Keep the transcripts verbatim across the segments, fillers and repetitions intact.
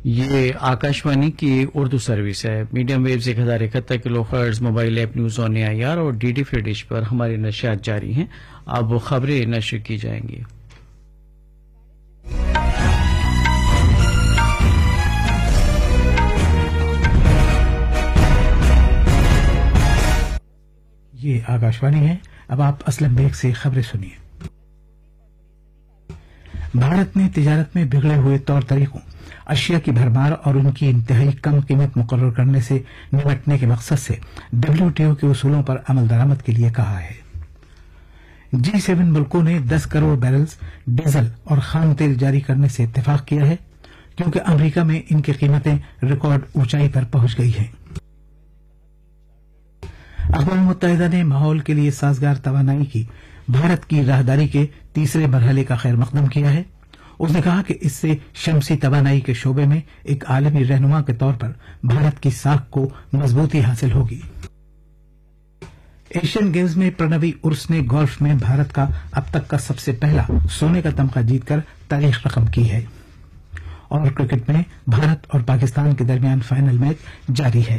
یہ آکاشوانی کی اردو سروس ہے. میڈیم ویوز ایک ہزار اکہتر کلو hertz, mobile app news on a I R اور ڈی ڈی فری ڈش پر ہماری نشریات جاری ہیں. اب وہ خبریں نشر کی جائیں گی. یہ آکاشوانی ہے. اب آپ اسلم بیگ سے خبریں سنیے. بھارت نے تجارت میں بگڑے ہوئے طور طریقوں، اشیاء کی بھرمار اور ان کی انتہائی کم قیمت مقرر کرنے سے نمٹنے کے مقصد سے ڈبلیو ٹی او کے اصولوں پر عمل درآمد کے لیے کہا ہے. جی سیون ملکوں نے دس کروڑ بیرلز ڈیزل اور خام تیل جاری کرنے سے اتفاق کیا ہے کیونکہ امریکہ میں ان کی قیمتیں ریکارڈ اونچائی پر پہنچ گئی ہیں. اقوام متحدہ نے ماحول کے لیے سازگار توانائی کی بھارت کی راہداری کے تیسرے مرحلے کا خیر مقدم کیا ہے. اس نے کہا کہ اس سے شمسی توانائی کے شعبے میں ایک عالمی رہنما کے طور پر بھارت کی ساکھ کو مضبوطی حاصل ہوگی. ایشین گیمز میں پرنوی ارس نے گولف میں بھارت کا اب تک کا سب سے پہلا سونے کا تمغہ جیت کر تاریخ رقم کی ہے. اور کرکٹ میں بھارت اور پاکستان کے درمیان فائنل میچ جاری ہے.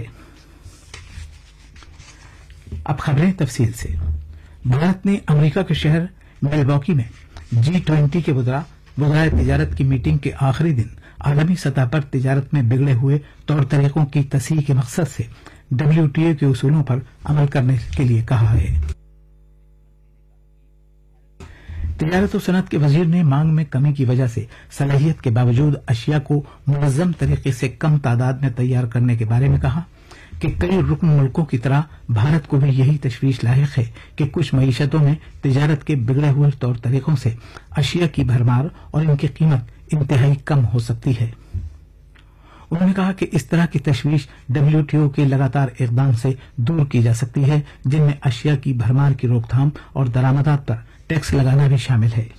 اب خبریں تفصیل سے. بھارت نے امریکہ کے شہر میلواکی میں جی ٹوینٹی کے وزرائے تجارت کی میٹنگ کے آخری دن عالمی سطح پر تجارت میں بگڑے ہوئے طور طریقوں کی تصحیح کے مقصد سے ڈبلیو ٹی او کے اصولوں پر عمل کرنے کے لیے کہا ہے. تجارت و صنعت کے وزیر نے مانگ میں کمی کی وجہ سے صلاحیت کے باوجود اشیاء کو منظم طریقے سے کم تعداد میں تیار کرنے کے بارے میں کہا کہ کئی رکن ملکوں کی طرح بھارت کو بھی یہی تشویش لاحق ہے کہ کچھ معیشتوں میں تجارت کے بگڑے ہوئے طور طریقوں سے اشیاء کی بھرمار اور ان کی قیمت انتہائی کم ہو سکتی ہے. انہوں نے کہا کہ اس طرح کی تشویش ڈبلیو ٹی او کے لگاتار اقدام سے دور کی جا سکتی ہے جن میں اشیاء کی بھرمار کی روک تھام اور درآمدات پر ٹیکس لگانا بھی شامل ہے.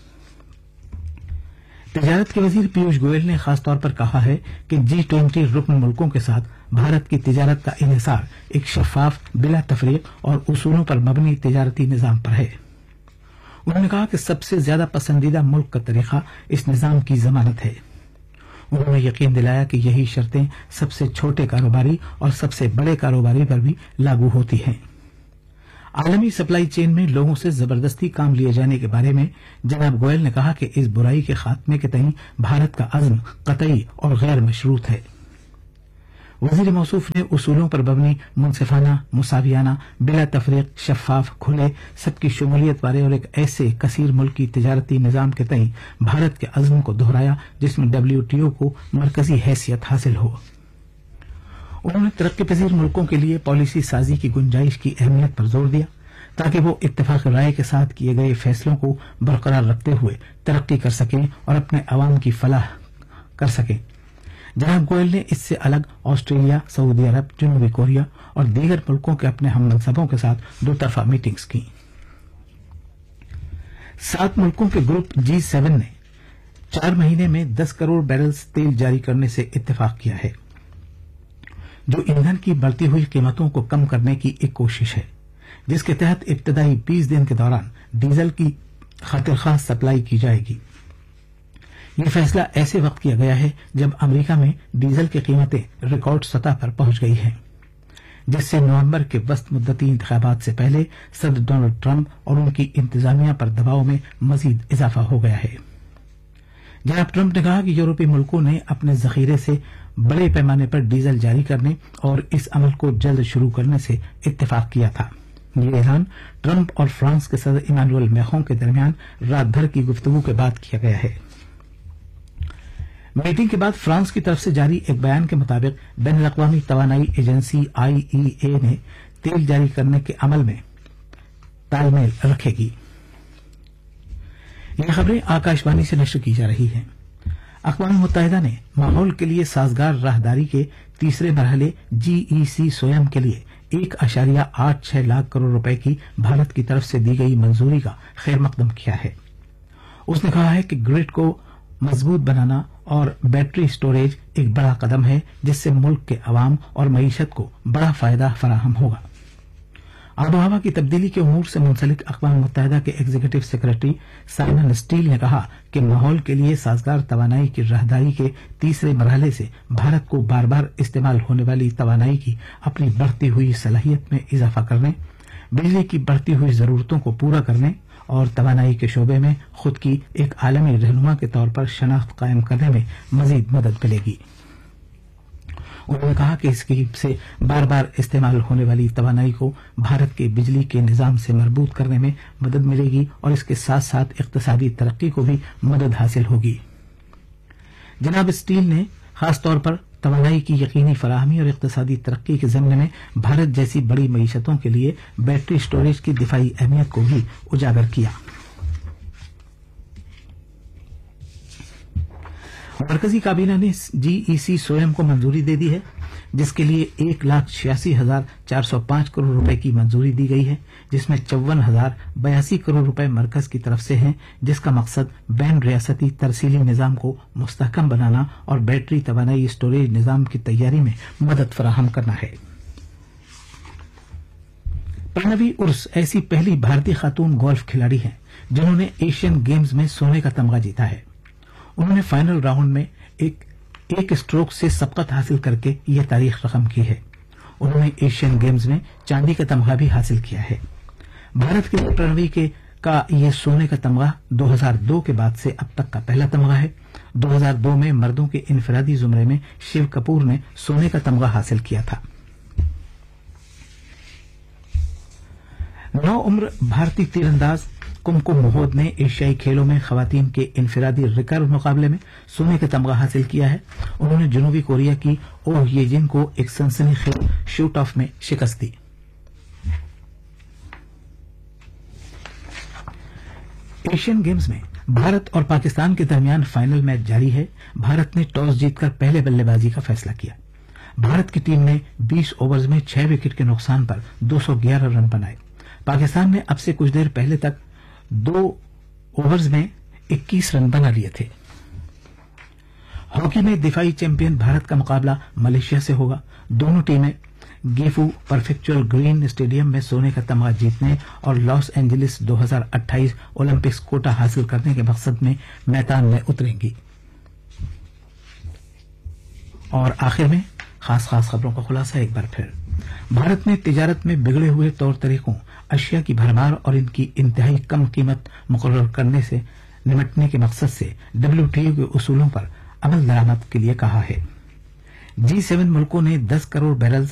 تجارت کے وزیر پیوش گوئل نے خاص طور پر کہا ہے کہ جی ٹوینٹی رکن ملکوں کے ساتھ بھارت کی تجارت کا انحصار ایک شفاف، بلا تفریق اور اصولوں پر مبنی تجارتی نظام پر ہے. انہوں نے کہا کہ سب سے زیادہ پسندیدہ ملک کا طریقہ اس نظام کی ضمانت ہے. انہوں نے یقین دلایا کہ یہی شرطیں سب سے چھوٹے کاروباری اور سب سے بڑے کاروباری پر بھی لاگو ہوتی ہیں. عالمی سپلائی چین میں لوگوں سے زبردستی کام لیے جانے کے بارے میں جناب گوئل نے کہا کہ اس برائی کے خاتمے کے تئیں بھارت کا عزم قطعی اور غیر مشروط ہے. وزیر موصوف نے اصولوں پر مبنی منصفانہ، مساویانہ، بلا تفریق، شفاف، کھلے، سب کی شمولیت والے اور ایک ایسے کثیر ملکی تجارتی نظام کے تئیں بھارت کے عزم کو دہرایا جس میں ڈبلیو ٹی او کو مرکزی حیثیت حاصل ہو. انہوں نے ترقی پذیر ملکوں کے لیے پالیسی سازی کی گنجائش کی اہمیت پر زور دیا تاکہ وہ اتفاق رائے کے ساتھ کیے گئے فیصلوں کو برقرار رکھتے ہوئے ترقی کر سکیں اور اپنے عوام کی فلاح کر سکیں. جناب گوئل نے اس سے الگ آسٹریلیا، سعودی عرب، جنوبی کوریا اور دیگر ملکوں کے اپنے ہم منصبوں کے ساتھ دو طرفہ میٹنگز کی. سات ملکوں کے گروپ جی سیون نے چار مہینے میں دس کروڑ بیرلز تیل جاری کرنے سے اتفاق کیا ہے جو ایندھن کی بڑھتی ہوئی قیمتوں کو کم کرنے کی ایک کوشش ہے جس کے تحت ابتدائی بیس دن کے دوران ڈیزل کی خاطر خواہ سپلائی کی جائے گی. یہ فیصلہ ایسے وقت کیا گیا ہے جب امریکہ میں ڈیزل کی قیمتیں ریکارڈ سطح پر پہنچ گئی ہیں جس سے نومبر کے وسط مدتی انتخابات سے پہلے صدر ڈونلڈ ٹرمپ اور ان کی انتظامیہ پر دباؤ میں مزید اضافہ ہو گیا ہے. جناب ٹرمپ نے کہا کہ یورپی ملکوں نے اپنے ذخیرے سے بڑے پیمانے پر ڈیزل جاری کرنے اور اس عمل کو جلد شروع کرنے سے اتفاق کیا تھا. یہ اعلان ٹرمپ اور فرانس کے صدر ایمانوئل میخوں کے درمیان رات بھر کی گفتگو کے بعد کیا گیا ہے. میٹنگ کے بعد فرانس کی طرف سے جاری ایک بیان کے مطابق بین الاقوامی توانائی ایجنسی آئی ای اے نے تیل جاری کرنے کے عمل میں تال میل رکھے گی. یہ خبریں آکاشوانی سے نشر کی جا رہی ہیں. اقوام متحدہ نے ماحول کے لیے سازگار راہداری کے تیسرے مرحلے جی ای سی سویم کے لیے ایک اشاریہ آٹھ چھ لاکھ کروڑ روپے کی بھارت کی طرف سے دی گئی منظوری کا خیر مقدم کیا ہے. اس نے کہا ہے کہ گرڈ کو مضبوط بنانا اور بیٹری سٹوریج ایک بڑا قدم ہے جس سے ملک کے عوام اور معیشت کو بڑا فائدہ فراہم ہوگا. आबोहवा की तब्दीली के उमूर से मुंसलिक अक़वाम मुत्तहिदा के एग्जीक्यूटिव सेक्रेटरी साइमन स्टील ने कहा कि माहौल के लिए साजगार तवानाई की राहदारी के तीसरे मरहले से भारत को बार बार इस्तेमाल होने वाली तवानाई की अपनी बढ़ती हुई सलाहियत में इजाफा करने, बिजली की बढ़ती हुई जरूरतों को पूरा करने और तवानाई के शोबे में खुद की एक आलमी रहनुमा के तौर पर शनाख्त कायम करने में मजीद मदद मिलेगी। उन्होंने कहा कि इसकी से बार बार इस्तेमाल होने वाली तवानाई को भारत के बिजली के निजाम से मरबूत करने में मदद मिलेगी और इसके साथ साथ इक्तिसादी तरक्की को भी मदद हासिल होगी। जनाब स्टील ने खासतौर पर तवानाई की यकीनी फराहमी और इक्तिसादी तरक्की के ज़िम्न में भारत जैसी बड़ी मईशतों के लिए बैटरी स्टोरेज की दिफाई अहमियत को भी उजागर किया। मरकजी काबीना ने जीईसी सोएम को मंजूरी दे दी है, जिसके लिए एक लाख छियासी हजार चार सौ पांच करोड़ रुपए की मंजूरी दी गई है, जिसमें चौवन हजार बयासी करोड़ रुपए मरकज की तरफ से हैं, जिसका मकसद बैन रियासती तरसीली निजाम को मुस्तहकम बनाना और बैटरी तवानाई स्टोरेज निजाम की तैयारी में मदद फराहम करना है। प्रणवी उर्स ऐसी पहली भारतीय खातून गोल्फ खिलाड़ी हैं जिन्होंने एशियन गेम्स में सोने का तमगा जीता है। उन्होंने फाइनल राउंड में एक एक स्ट्रोक से सबकत हासिल करके यह तारीख रकम की है। उन्होंने एशियन गेम्स में चांदी का तमगा भी हासिल किया है। भारत के लिए प्रणवी के का यह सोने का तमगा दो हज़ार दो के बाद से अब तक का पहला तमगा है। दो हज़ार दो में मर्दों के इनफरादी जुमरे में शिव कपूर ने सोने का तमगा हासिल किया था। नौ उम्र भारतीय तीरंदाज कुमकुम मोहोद ने एशियाई खेलों में खवातीन के इनफरादी रिकर्व मुकाबले में सोने का तमगा हासिल किया है। उन्होंने जनूबी कोरिया की ओह येजिन को एक सनसनीखेज शूट ऑफ में शिकस्त दी। एशियन गेम्स में भारत और पाकिस्तान के दरमियान फाइनल मैच जारी है। भारत ने टॉस जीतकर पहले बल्लेबाजी का फैसला किया। भारत की टीम ने बीस ओवर्स में छह विकेट के नुकसान पर दो सौ ग्यारह रन बनाए। पाकिस्तान ने अब से कुछ देर पहले तक दो ओवर्स में इक्कीस रन बना लिए थे। हॉकी में दिफाई चैंपियन भारत का मुकाबला मलेशिया से होगा। दोनों टीमें गेफू परफेक्चुअल ग्रीन स्टेडियम में सोने का तमगा जीतने और लॉस एंजलिस दो हज़ार अट्ठाईस ओलंपिक्स कोटा हासिल करने के मकसद में मैदान में उतरेंगी। और आखिर में खास खास खबरों का खुलासा एक बार फिर। भारत ने तिजारत में बिगड़े हुए तौर तरीकों, अशिया की भरमार और इनकी इंतहाई कम कीमत मुकर्रर करने से निपटने के मकसद से डब्ल्यूटीओ के उसूलों पर अमल दरामद के लिए कहा है। जी सेवन मुल्कों ने दस करोड़ बैरल